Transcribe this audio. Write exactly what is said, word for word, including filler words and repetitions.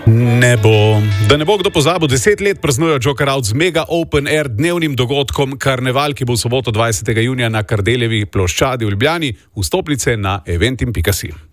Ne bo. Da ne bo kdo pozabil, deset let praznujejo Joker Out z mega open air dnevnim dogodkom Karneval, ki bo v soboto dvajsetega junija na Kardeljevi ploščadi v Ljubljani. Vstopnice na eventim pika si.